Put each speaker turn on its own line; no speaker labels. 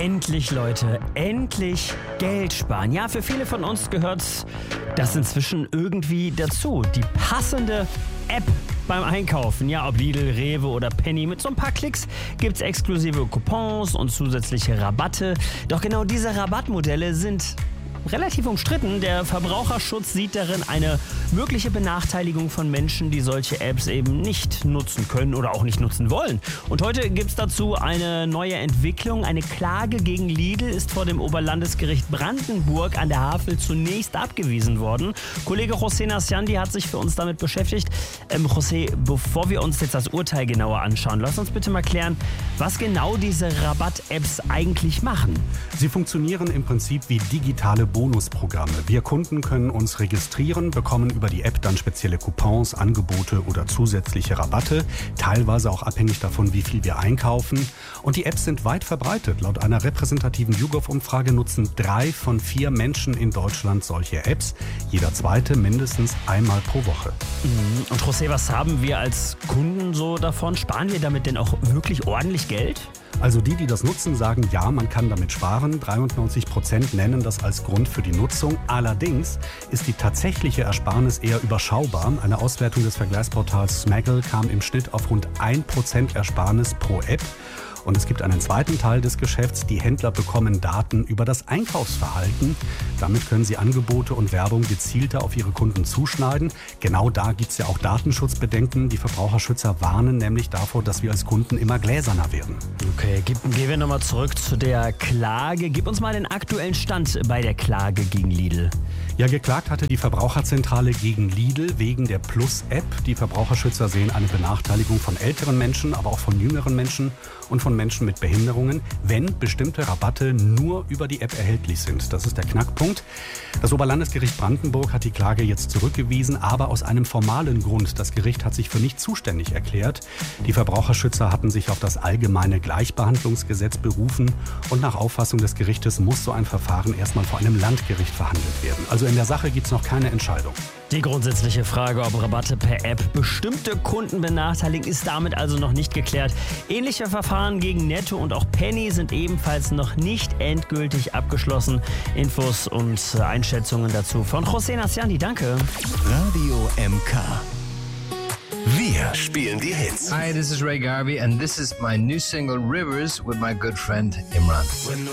Endlich, Leute, endlich Geld sparen. Ja, für viele von uns gehört das inzwischen irgendwie dazu. Die passende App beim Einkaufen. Ja, ob Lidl, Rewe oder Penny. Mit so ein paar Klicks gibt's exklusive Coupons und zusätzliche Rabatte. Doch genau diese Rabattmodelle sind relativ umstritten. Der Verbraucherschutz sieht darin eine mögliche Benachteiligung von Menschen, die solche Apps eben nicht nutzen können oder auch nicht nutzen wollen. Und heute gibt es dazu eine neue Entwicklung. Eine Klage gegen Lidl ist vor dem Oberlandesgericht Brandenburg an der Havel zunächst abgewiesen worden. Kollege José Nassiandi hat sich für uns damit beschäftigt. José, bevor wir uns jetzt das Urteil genauer anschauen, lass uns bitte mal klären, was genau diese Rabatt-Apps eigentlich machen.
Sie funktionieren im Prinzip wie digitale Bonusprogramme. Wir Kunden können uns registrieren, bekommen über die App dann spezielle Coupons, Angebote oder zusätzliche Rabatte, teilweise auch abhängig davon, wie viel wir einkaufen. Und die Apps sind weit verbreitet. Laut einer repräsentativen YouGov-Umfrage nutzen 3 von 4 Menschen in Deutschland solche Apps. Jeder zweite mindestens einmal pro Woche.
Und José, was haben wir als Kunden so davon? Sparen wir damit denn auch wirklich ordentlich Geld?
Also die das nutzen, sagen, ja, man kann damit sparen. 93% nennen das als Grund für die Nutzung. Allerdings ist die tatsächliche Ersparnis eher überschaubar. Eine Auswertung des Vergleichsportals Smaggle kam im Schnitt auf rund 1% Ersparnis pro App. Und es gibt einen zweiten Teil des Geschäfts. Die Händler bekommen Daten über das Einkaufsverhalten. Damit können sie Angebote und Werbung gezielter auf ihre Kunden zuschneiden. Genau da gibt es ja auch Datenschutzbedenken. Die Verbraucherschützer warnen nämlich davor, dass wir als Kunden immer gläserner werden.
Okay, gehen wir nochmal zurück zu der Klage. Gib uns mal den aktuellen Stand bei der Klage gegen Lidl.
Ja, geklagt hatte die Verbraucherzentrale gegen Lidl wegen der Plus-App. Die Verbraucherschützer sehen eine Benachteiligung von älteren Menschen, aber auch von jüngeren Menschen und von Menschen mit Behinderungen, wenn bestimmte Rabatte nur über die App erhältlich sind. Das ist der Knackpunkt. Das Oberlandesgericht Brandenburg hat die Klage jetzt zurückgewiesen, aber aus einem formalen Grund. Das Gericht hat sich für nicht zuständig erklärt. Die Verbraucherschützer hatten sich auf das allgemeine Gleichbehandlungsgesetz berufen und nach Auffassung des Gerichtes muss so ein Verfahren erstmal vor einem Landgericht verhandelt werden. Also in der Sache gibt es noch keine Entscheidung.
Die grundsätzliche Frage, ob Rabatte per App bestimmte Kunden benachteiligen, ist damit also noch nicht geklärt. Ähnliche Verfahren gegen Netto und auch Penny sind ebenfalls noch nicht endgültig abgeschlossen. Infos und Einschätzungen dazu von José Nassiandi. Danke.
Radio MK. Wir spielen die Hits.
Hi, this is Ray Garvey and this is my new single Rivers with my good friend Imran.